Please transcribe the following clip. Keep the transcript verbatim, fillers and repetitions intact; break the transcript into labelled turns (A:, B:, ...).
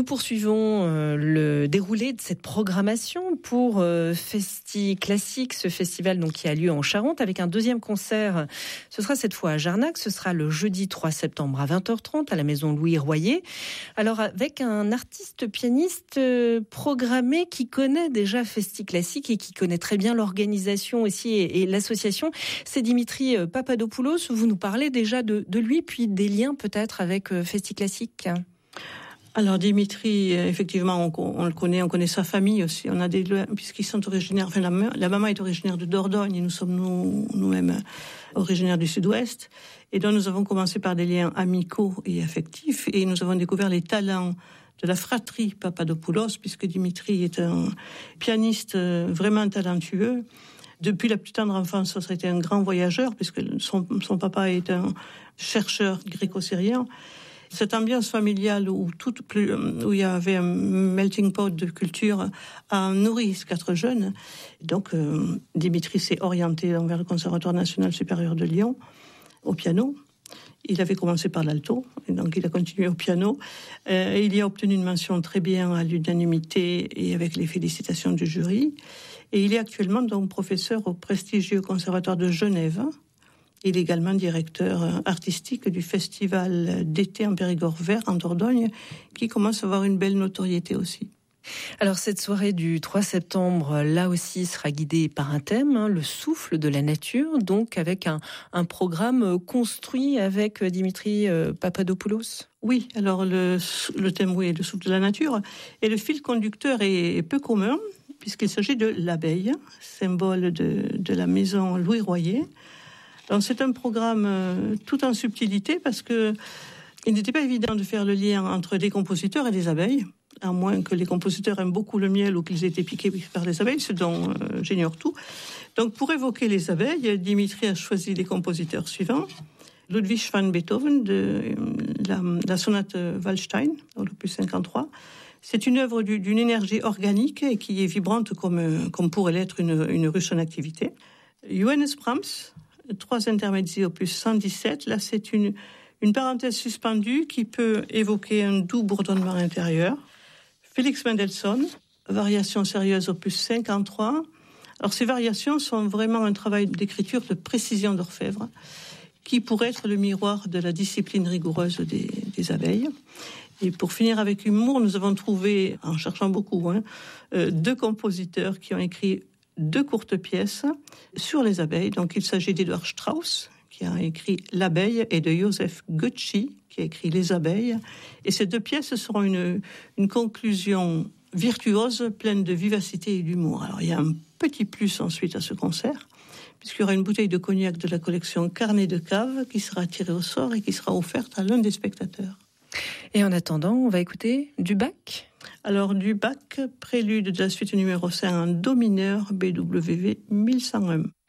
A: Nous poursuivons euh, le déroulé de cette programmation pour euh, Festi Classique, ce festival donc, qui a lieu en Charente, avec un deuxième concert. Ce sera cette fois à Jarnac, ce sera le jeudi trois septembre à vingt heures trente à la maison Louis Royer. Alors avec un artiste pianiste euh, programmé qui connaît déjà Festi Classique et qui connaît très bien l'organisation aussi et, et l'association, c'est Dimitri Papadopoulos. Vous nous parlez déjà de, de lui, puis des liens peut-être avec euh, Festi Classique.
B: Alors Dimitri, effectivement, on, on le connaît, on connaît sa famille aussi. On a des liens, puisqu'ils sont originaires. Enfin, la, la maman est originaire de Dordogne et nous sommes nous, nous-mêmes originaires du Sud-Ouest. Et donc nous avons commencé par des liens amicaux et affectifs, et nous avons découvert les talents de la fratrie Papadopoulos, puisque Dimitri est un pianiste vraiment talentueux. Depuis la plus tendre enfance, ça a été un grand voyageur, puisque son, son papa est un chercheur gréco-syrien. Cette ambiance familiale où, tout, où il y avait un melting pot de culture a nourri ces quatre jeunes. Donc, euh, Dimitri s'est orienté vers le Conservatoire national supérieur de Lyon, au piano. Il avait commencé par l'alto, et donc il a continué au piano. Euh, il y a obtenu une mention très bien à l'unanimité et avec les félicitations du jury. Et il est actuellement donc professeur au prestigieux Conservatoire de Genève. Il est également directeur artistique du festival d'été en Périgord vert en Dordogne, qui commence à avoir une belle notoriété aussi.
A: Alors cette soirée du trois septembre, là aussi, sera guidée par un thème, hein, le souffle de la nature, donc avec un, un programme construit avec Dimitri Papadopoulos.
B: Oui, alors le, le thème, oui, le souffle de la nature. Et le fil conducteur est, est peu commun, puisqu'il s'agit de l'abeille, symbole de, de la maison Louis Royer. Donc c'est un programme euh, tout en subtilité, parce que il n'était pas évident de faire le lien entre les compositeurs et les abeilles, à moins que les compositeurs aiment beaucoup le miel ou qu'ils aient été piqués par les abeilles, ce dont euh, j'ignore tout. Donc pour évoquer les abeilles, Dimitri a choisi les compositeurs suivants. Ludwig van Beethoven, de la, la sonate Waldstein, l'opus cinquante-trois. C'est une œuvre du, d'une énergie organique et qui est vibrante comme, comme pourrait l'être une, une ruche en activité. Johannes Brahms, trois intermezzi opus cent dix-sept. Là, c'est une, une parenthèse suspendue qui peut évoquer un doux bourdonnement intérieur. Félix Mendelssohn, variation sérieuse opus cinquante-trois. Alors, ces variations sont vraiment un travail d'écriture de précision d'orfèvre qui pourrait être le miroir de la discipline rigoureuse des, des abeilles. Et pour finir avec humour, nous avons trouvé, en cherchant beaucoup, hein, euh, deux compositeurs qui ont écrit deux courtes pièces sur les abeilles. Donc, il s'agit d'Edward Strauss, qui a écrit L'abeille, et de Joseph Gucci, qui a écrit Les abeilles. Et ces deux pièces seront une, une conclusion virtuose, pleine de vivacité et d'humour. Alors, il y a un petit plus ensuite à ce concert, puisqu'il y aura une bouteille de cognac de la collection Carnet de Cave qui sera tirée au sort et qui sera offerte à l'un des spectateurs.
A: Et en attendant, on va écouter du Bach.
B: Alors, du Bach, prélude de la suite numéro cinq en do mineur, B W V mille cent un.